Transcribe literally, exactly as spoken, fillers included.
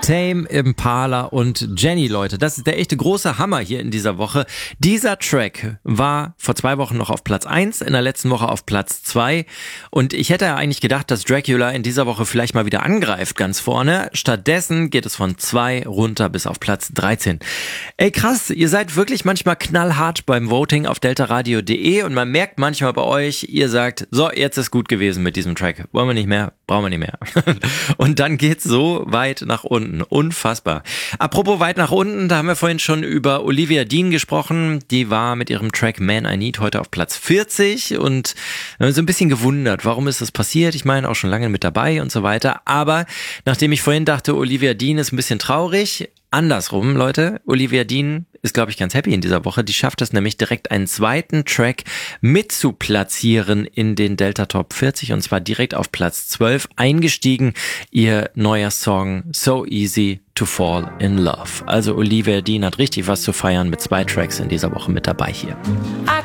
Tame Impala und Jenny, Leute. Das ist der echte große Hammer hier in dieser Woche. Dieser Track war vor zwei Wochen noch auf Platz eins, in der letzten Woche auf Platz zwei. Und ich hätte ja eigentlich gedacht, dass Dracula in dieser Woche vielleicht mal wieder angreift, ganz vorne. Stattdessen geht es von zwei runter bis auf Platz dreizehn. Ey, krass, ihr seid wirklich manchmal knallhart beim Voting auf deltaradio punkt de und man merkt manchmal bei euch, ihr sagt, so, jetzt ist gut gewesen mit diesem Track. Wollen wir nicht mehr? Brauchen wir nicht mehr. Und dann geht's so weit nach unten. Unfassbar. Apropos weit nach unten, da haben wir vorhin schon über Olivia Dean gesprochen. Die war mit ihrem Track Man I Need heute auf Platz vierzig und wir haben so ein bisschen gewundert, warum ist das passiert? Ich meine, auch schon lange mit dabei und so weiter. Aber nachdem ich vorhin dachte, Olivia Dean ist ein bisschen traurig, andersrum, Leute, Olivia Dean ist, glaube ich, ganz happy in dieser Woche. Die schafft es nämlich direkt einen zweiten Track mit zu platzieren in den Delta Top vierzig und zwar direkt auf Platz zwölf eingestiegen. Ihr neuer Song So Easy to Fall in Love. Also Olivia Dean hat richtig was zu feiern mit zwei Tracks in dieser Woche mit dabei hier. I